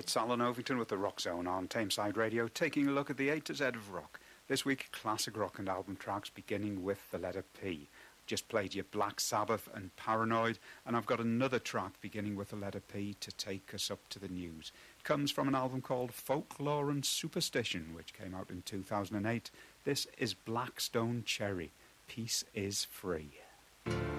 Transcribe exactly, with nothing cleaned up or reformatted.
it's Alan Ovington with the Rock Zone on Tameside Radio, taking a look at the A to Z of rock. This week, classic rock and album tracks, beginning with the letter P. Just played you Black Sabbath and Paranoid, and I've got another track beginning with the letter P to take us up to the news. It comes from an album called Folklore and Superstition, which came out in two thousand eight. This is Blackstone Cherry. Peace is free.